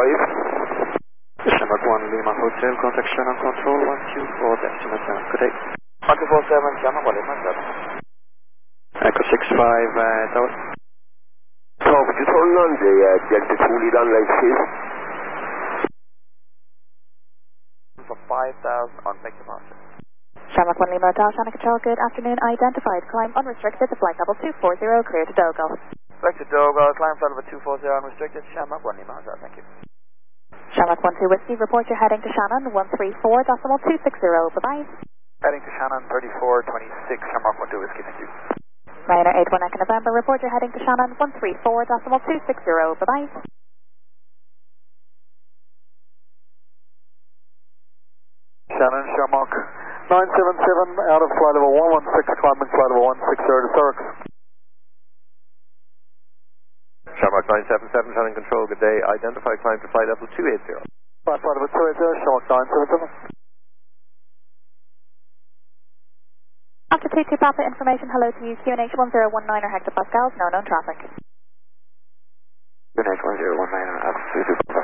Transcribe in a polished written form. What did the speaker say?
Shamrock 1 Lima Hotel, contact Shannon Control 124, estimate down. Good day. 1247, Shamrock 1 Lima, sir. Echo 65, Tower. So, would you turn on the Delta 2 lead on light, please? For 5,000 on make departure. Shamrock 1 Lima Hotel, Shannon Control, good afternoon. Identified, climb unrestricted to flight level 240, clear to Dogo. Flight to Dogo, climb flight level 240 unrestricted, Shamrock 1 Lima, sir, thank you. Shamrock 12 Whiskey, report you're heading to Shannon 134.260, bye-bye. Heading to Shannon 3426, Shamrock 12 Whiskey, thank you. Ryanair 81 Echo November, report you're heading to Shannon 134.260, bye-bye. Shannon, Shamrock 977, out of flight level 116, climbing flight level 160 to Zurich. Shamrock 977, Shannon Control, good day. Identify climb to flight level 280. Flight level 280, Shamrock 977. After 22 Papa information, hello to you, QNH 1019 or hectopascals, no known traffic. QNH 1019, altitude.